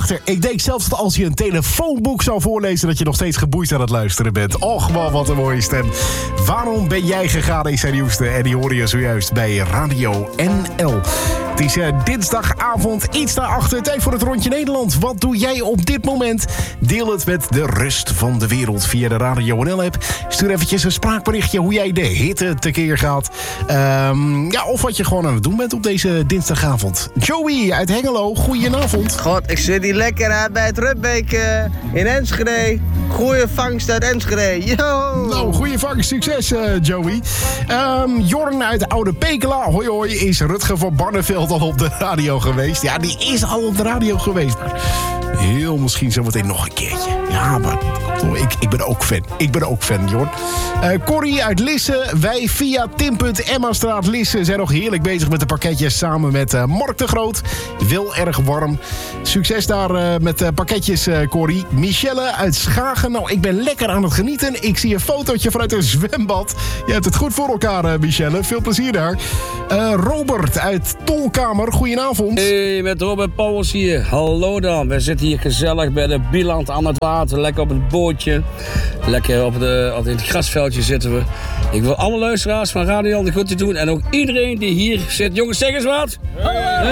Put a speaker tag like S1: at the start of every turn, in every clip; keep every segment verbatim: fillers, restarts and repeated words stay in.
S1: Ik denk zelfs dat als je een telefoonboek zou voorlezen, dat je nog steeds geboeid aan het luisteren bent. Och man, wat een mooie stem. Waarom ben jij gegaan, is zijn nieuwste. En die hoorde je zojuist bij Radio N L. Het is uh, dinsdagavond, iets daarachter. Tijd voor het Rondje Nederland. Wat doe jij op dit moment? Deel het met de rest van de wereld via de Radio N L-app. Stuur eventjes een spraakberichtje hoe jij de hitte tekeer gaat. Um, ja, of wat je gewoon aan het doen bent op deze dinsdagavond. Joey uit Hengelo, goedenavond.
S2: God, ik zit hier lekker uit bij het Rubbeek uh, in Enschede. Goeie vangst uit Enschede. Yo!
S1: Nou, goeie vangst. Succes, uh, Joey. Um, Jorn uit Oude Pekela. Hoi hoi, is Rutger van Barneveld al op de radio geweest? Ja, die is al op de radio geweest. Maar heel misschien zometeen nog een keertje. Ja, maar ik, ik ben ook fan. Ik ben ook fan, Jorn. Uh, Corrie uit Lisse. Wij via Tim.Emmastraat Lisse zijn nog heerlijk bezig met de pakketjes samen met uh, Mark de Groot. Wel erg warm. Succes daar uh, met de pakketjes, uh, Corrie. Michelle uit Schagen. Nou, ik ben lekker aan het genieten. Ik zie een fotootje vanuit een zwembad. Je hebt het goed voor elkaar, uh, Michelle. Veel plezier daar. Uh, Robert uit Tolkamer. Goedenavond.
S3: Hey, met Robert Pauwels hier. Hallo dan. We zitten hier gezellig bij de Bieland aan het water. Lekker op het bootje. Lekker op, de, op het grasveldje zitten we. Ik wil alle luisteraars van Radio N L de groeten doen. En ook iedereen die hier zit. Jongens, zeg eens wat. Hey!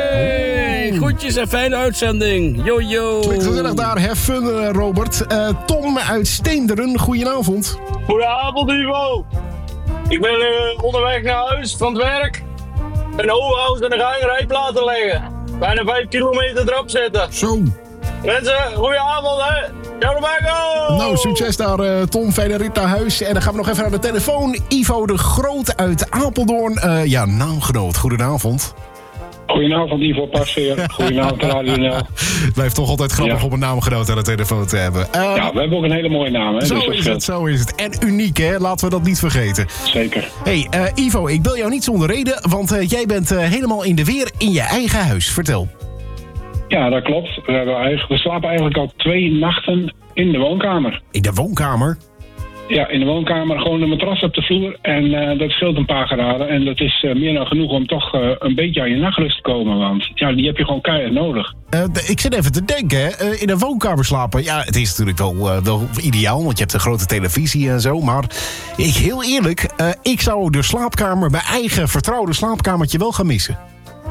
S3: Hey! Groetjes en fijne uitzending. Yo, yo.
S1: Klinkt gezellig daar. Have fun, Robert. Uh, Tom uit Steenderen. Goedenavond.
S4: Goedenavond, Ivo. Ik ben uh, onderweg naar huis van het werk. Een overhuis en een rijp laten leggen. Bijna vijf kilometer erop zetten.
S1: Zo.
S4: Mensen, goedenavond, hè. Ciao, Robago.
S1: Nou, succes daar, uh, Tom. Fijne rit naar huis. En dan gaan we nog even naar de telefoon. Ivo de Groot uit Apeldoorn. Uh, ja, naamgenoot. Goedenavond.
S5: Goedenavond, Ivo Pasveer. Goedenavond, Radio N L.
S1: Het blijft toch altijd grappig
S5: ja.
S1: om een naamgenoot aan de telefoon te hebben. Uh,
S5: ja, we hebben ook een hele mooie naam, hè.
S1: Zo
S5: dus
S1: is het, zo is het. En uniek, hè. Laten we dat niet vergeten.
S5: Zeker.
S1: Hey, uh, Ivo, ik bel jou niet zonder reden, want uh, jij bent uh, helemaal in de weer in je eigen huis. Vertel.
S5: Ja, dat klopt. We, hebben eigenlijk, we slapen eigenlijk al twee nachten in de woonkamer.
S1: In de woonkamer?
S5: Ja, in de woonkamer gewoon een matras op de vloer. En uh, dat scheelt een paar graden. En dat is uh, meer dan genoeg om toch uh, een beetje aan je nachtrust te komen. Want ja, die heb je gewoon keihard nodig.
S1: Uh, ik zit even te denken, hè. Uh, in een woonkamer slapen. Ja, het is natuurlijk wel, uh, wel ideaal, want je hebt een grote televisie en zo. Maar ik, heel eerlijk, uh, ik zou de slaapkamer, mijn eigen vertrouwde slaapkamertje wel gaan missen.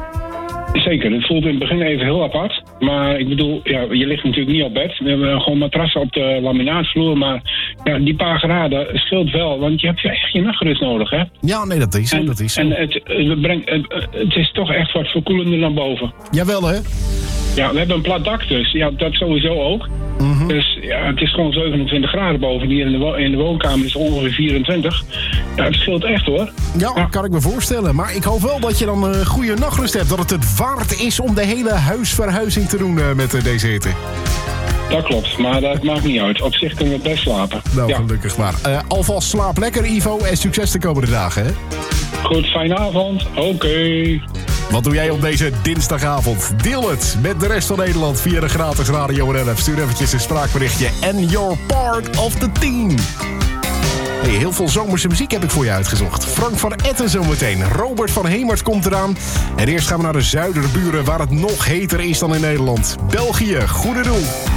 S5: Zeker, het voelt in het begin even heel apart. Maar ik bedoel, ja, je ligt natuurlijk niet op bed. We hebben gewoon matrassen op de laminaatvloer. Maar ja, die paar graden scheelt wel. Want je hebt echt je nachtrust nodig, hè?
S1: Ja, nee, dat is zo.
S5: En,
S1: dat is zo.
S5: en het, het, brengt, het, het is toch echt wat verkoelender dan boven.
S1: Jawel, hè?
S5: Ja, we hebben een plat dak dus. Ja, dat sowieso ook.
S1: Mm-hmm.
S5: Dus ja, het is gewoon zevenentwintig graden boven. Hier in de, wo- in de woonkamer is het ongeveer vierentwintig. Ja, het scheelt echt, hoor.
S1: Ja, ja, kan ik me voorstellen. Maar ik hoop wel dat je dan een goede nachtrust hebt. Dat het het waard is om de hele huisverhuizing te doen uh, met uh, deze hitte.
S5: Dat klopt, maar dat maakt niet uit. Op zich kunnen we best slapen.
S1: Nou,
S5: ja.
S1: gelukkig maar. Uh, alvast slaap lekker, Ivo. En succes de komende dagen, hè?
S5: Goed, fijne avond. Oké. Okay.
S1: Wat doe jij op deze dinsdagavond? Deel het met de rest van Nederland via de gratis Radio N L app. Stuur eventjes een spraakberichtje. And you're part of the team. Hey, heel veel zomerse muziek heb ik voor je uitgezocht. Frank van Etten zometeen. Robert van Hemert komt eraan. En eerst gaan we naar de zuiderburen waar het nog heter is dan in Nederland. België, goede doel.